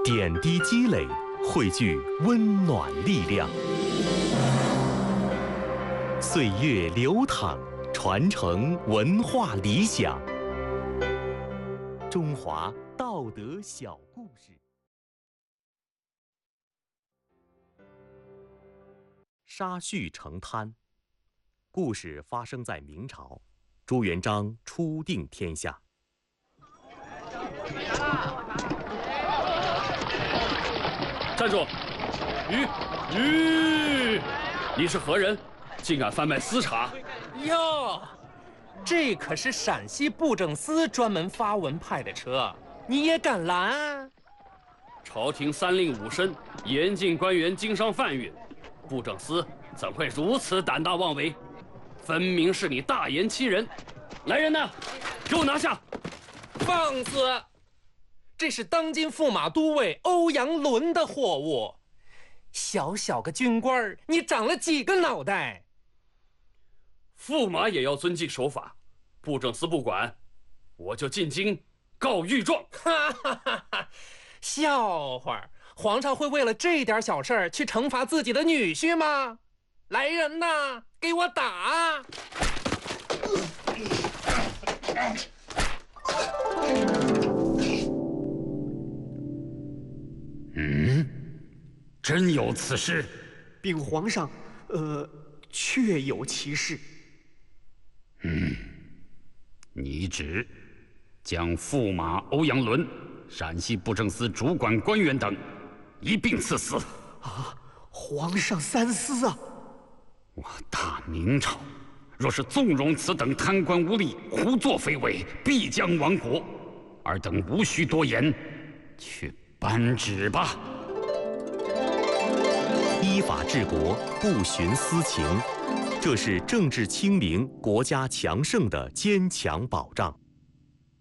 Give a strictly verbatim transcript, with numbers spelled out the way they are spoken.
点滴积累，汇聚温暖力量。岁月流淌，传承文化理想。中华道德小故事。沙叙成滩。故事发生在明朝，朱元璋初定天下。 站住！吁吁！你是何人？竟敢贩卖私茶？ 哟，这可是陕西布政司专门发文派的车，你也敢拦？ 朝廷三令五申，严禁官员经商贩运，布政司怎会如此胆大妄为？分明是你大言欺人！来人呐，给我拿下！ 放肆！这是当今驸马都尉欧阳伦的货物，小小个军官，你长了几个脑袋？ 驸马也要遵纪守法，布政司不管，我就进京告御状。 哈哈哈哈！笑话，皇上会为了这点小事儿去惩罚自己的女婿吗？来人呐，给我打！ 嗯，真有此事？ 禀皇上，呃，确有其事。 嗯，拟旨将驸马欧阳伦、陕西布政司主管官员等一并赐死。 啊，皇上三思啊！ 我大明朝若是纵容此等贪官污吏胡作非为，必将亡国。尔等无需多言，去颁旨吧。 依法治国，不徇私情，这是政治清明、国家强盛的坚强保障。